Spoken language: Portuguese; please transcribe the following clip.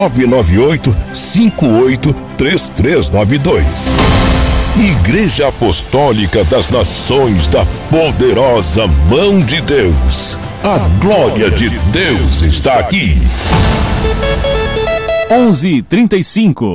998-583392. Igreja Apostólica das Nações da Poderosa Mão de Deus. A glória de Deus está aqui. 11:35